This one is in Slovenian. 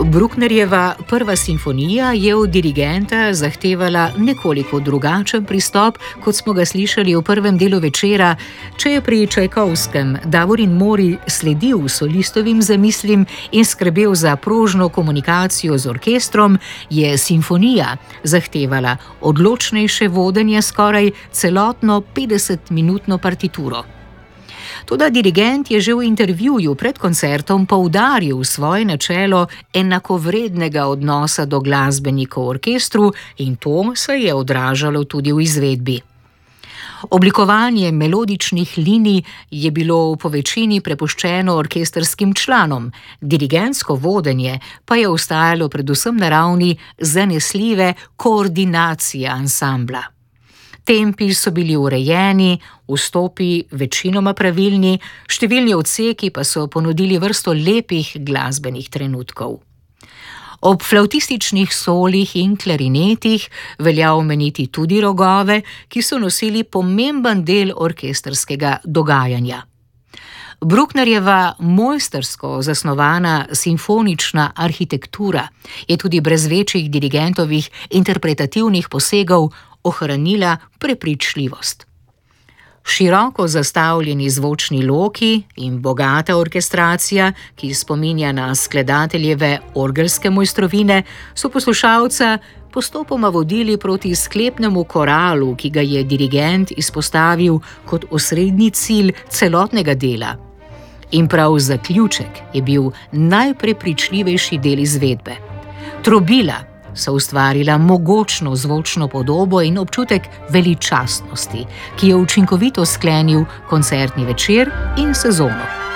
Brucknerjeva prva simfonija je od dirigenta zahtevala nekoliko drugačen pristop, kot smo ga slišali v prvem delu večera. Če je pri Čajkovskem Davorin Mori sledil solistovim zamislim in skrbel za prožno komunikacijo z orkestrom, je simfonija zahtevala odločnejše vodenje skoraj celotno 50-minutno partituro. Toda dirigent je že v intervjuju pred koncertom poudaril svoje načelo enakovrednega odnosa do glasbenikov v orkestru in to se je odražalo tudi v izvedbi. Oblikovanje melodičnih linij je bilo v povečini prepuščeno orkestrskim članom, dirigentsko vodenje pa je ostajalo predvsem na ravni zanesljive koordinacije ansambla. Tempi so bili urejeni, vstopi večinoma pravilni, številni odseki pa so ponudili vrsto lepih glasbenih trenutkov. Ob flavtističnih solih in klarinetih velja omeniti tudi rogove, ki so nosili pomemben del orkestrskega dogajanja. Brucknerjeva mojstrsko zasnovana simfonična arhitektura je tudi brez večjih dirigentovih interpretativnih posegov ohranila prepričljivost. Široko zastavljeni zvočni loki in bogata orkestracija, ki spominja na skladateljeve orgelske mojstrovine, so poslušalca postopoma vodili proti sklepnemu koralu, ki ga je dirigent izpostavil kot osrednji cilj celotnega dela. In prav zaključek je bil najprepričljivejši del izvedbe. Trobila so ustvarila mogočno zvočno podobo in občutek veličastnosti, ki je učinkovito sklenil koncertni večer in sezono.